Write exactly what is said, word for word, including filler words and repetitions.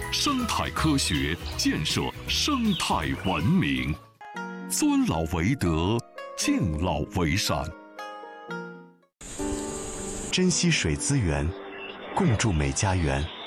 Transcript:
生态科学建设生态文明，尊老为德，敬老为善。 珍惜水资源，共筑美家园。